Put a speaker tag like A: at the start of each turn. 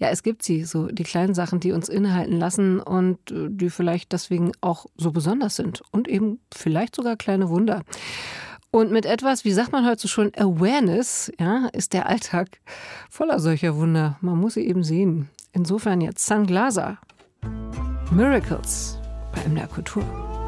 A: Ja, es gibt sie, so die kleinen Sachen, die uns innehalten lassen und die vielleicht deswegen auch so besonders sind. Und eben vielleicht sogar kleine Wunder. Und mit etwas, wie sagt man heute so schon, Awareness, ja, ist der Alltag voller solcher Wunder. Man muss sie eben sehen. Insofern jetzt Sunglaser. Miracles bei MDR Kultur.